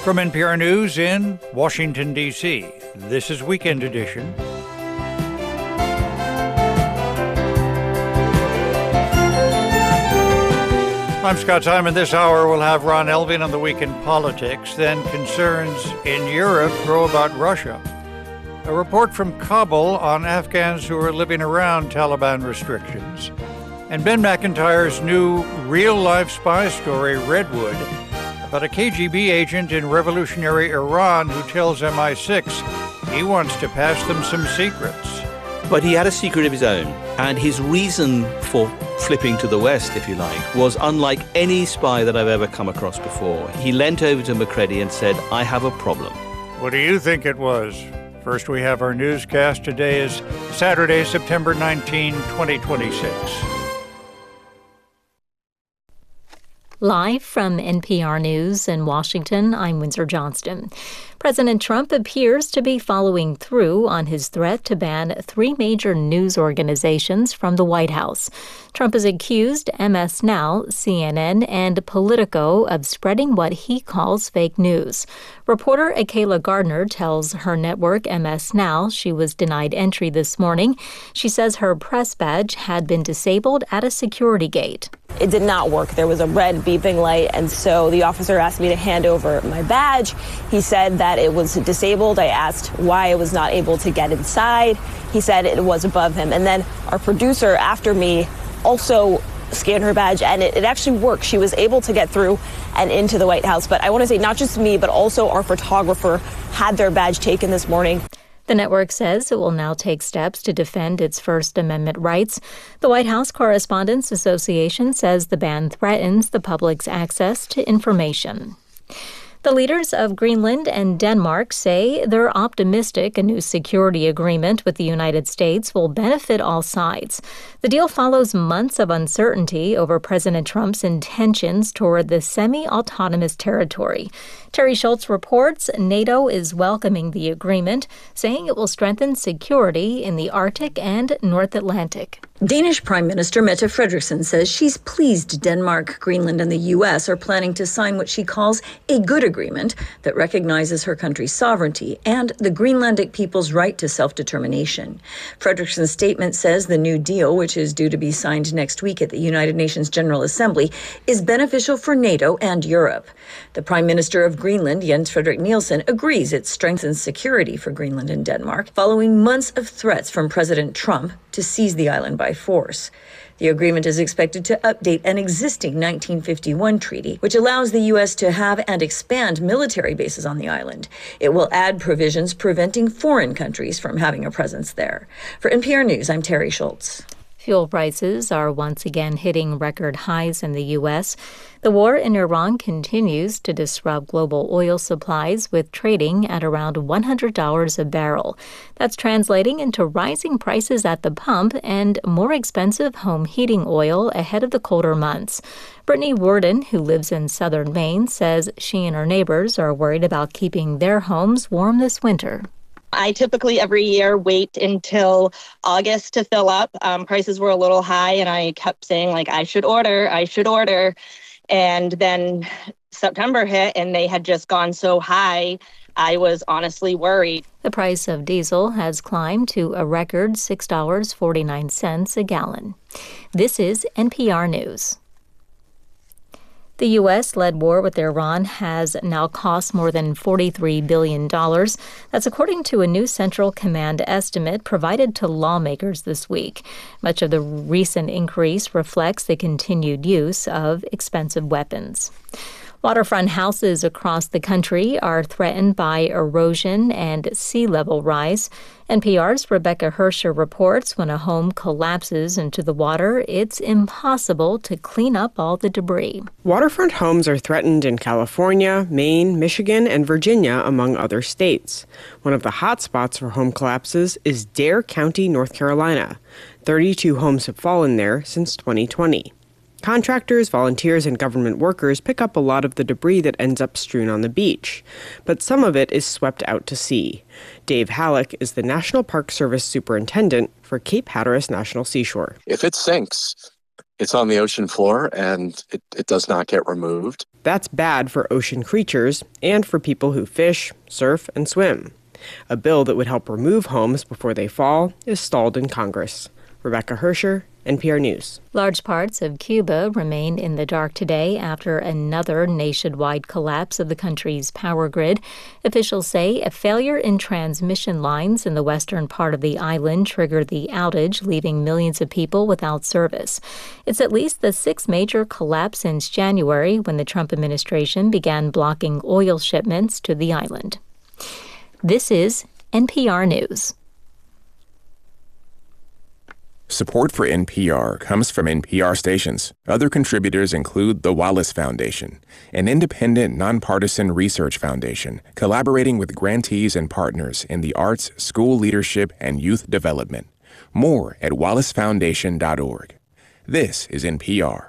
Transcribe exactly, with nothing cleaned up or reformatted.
From N P R News in Washington, D C, this is Weekend Edition. I'm Scott Simon. This hour we'll have Ron Elving on the week in politics. Then concerns in Europe grow about Russia. A report from Kabul on Afghans who are living around Taliban restrictions. And Ben McIntyre's new real-life spy story, Redwood, about a K G B agent in revolutionary Iran who tells M I six he wants to pass them some secrets. But he had a secret of his own, and his reason for flipping to the West, if you like, was unlike any spy that I've ever come across before. He leant over to Macready and said, I have a problem. What do you think it was? First, we have our newscast. Today is Saturday, September nineteenth, twenty twenty-six. Live from N P R News in Washington, I'm Windsor Johnston. President Trump appears to be following through on his threat to ban three major news organizations from the White House. Trump has accused M S Now, C N N, and Politico of spreading what he calls fake news. Reporter Akayla Gardner tells her network M S Now she was denied entry this morning. She says her press badge had been disabled at a security gate. It did not work. There was a red beeping light, and so the officer asked me to hand over my badge. He said that it was disabled. I asked why I was not able to get inside. He said it was above him. And then our producer after me also scanned her badge, and it, it actually worked. She was able to get through and into the White House. But I want to say not just me, but also our photographer had their badge taken this morning. The network says it will now take steps to defend its First Amendment rights. The White House Correspondents Association says the ban threatens the public's access to information. The leaders of Greenland and Denmark say they're optimistic a new security agreement with the United States will benefit all sides. The deal follows months of uncertainty over President Trump's intentions toward the semi-autonomous territory. Terry Schultz reports NATO is welcoming the agreement, saying it will strengthen security in the Arctic and North Atlantic. Danish Prime Minister Mette Frederiksen says she's pleased Denmark, Greenland, and the U S are planning to sign what she calls a good agreement that recognizes her country's sovereignty and the Greenlandic people's right to self-determination. Frederiksen's statement says the new deal, which is due to be signed next week at the United Nations General Assembly, is beneficial for NATO and Europe. The Prime Minister of Greenland, Jens Frederik Nielsen, agrees it strengthens security for Greenland and Denmark following months of threats from President Trump to seize the island by force. The agreement is expected to update an existing nineteen fifty-one treaty, which allows the U S to have and expand military bases on the island. It will add provisions preventing foreign countries from having a presence there. For N P R News, I'm Terry Schultz. Fuel prices are once again hitting record highs in the U S. The war in Iran continues to disrupt global oil supplies, with trading at around one hundred dollars a barrel. That's translating into rising prices at the pump and more expensive home heating oil ahead of the colder months. Brittany Worden, who lives in southern Maine, says she and her neighbors are worried about keeping their homes warm this winter. I typically every year wait until August to fill up. Um, prices were a little high, and I kept saying, like, I should order, I should order. And then September hit, and they had just gone so high, I was honestly worried. The price of diesel has climbed to a record six dollars and forty-nine cents a gallon. This is N P R News. The U S-led war with Iran has now cost more than forty-three billion dollars. That's according to a new Central Command estimate provided to lawmakers this week. Much of the recent increase reflects the continued use of expensive weapons. Waterfront houses across the country are threatened by erosion and sea level rise. N P R's Rebecca Hersher reports when a home collapses into the water, it's impossible to clean up all the debris. Waterfront homes are threatened in California, Maine, Michigan, and Virginia, among other states. One of the hot spots for home collapses is Dare County, North Carolina. thirty-two homes have fallen there since twenty twenty. Contractors, volunteers, and government workers pick up a lot of the debris that ends up strewn on the beach, but some of it is swept out to sea. Dave Halleck is the National Park Service superintendent for Cape Hatteras National Seashore. If it sinks, It's on the ocean floor, and it, it does not get removed. That's bad for ocean creatures and for people who fish, surf, and swim. A bill that would help remove homes before they fall is stalled in Congress. Rebecca Hersher, N P R News. Large parts of Cuba remain in the dark today after another nationwide collapse of the country's power grid. Officials say a failure in transmission lines in the western part of the island triggered the outage, leaving millions of people without service. It's at least the sixth major collapse since January, when the Trump administration began blocking oil shipments to the island. This is N P R News. Support for N P R comes from N P R stations. Other contributors include the Wallace Foundation, an independent, nonpartisan research foundation collaborating with grantees and partners in the arts, school leadership, and youth development. More at wallace foundation dot org. This is N P R.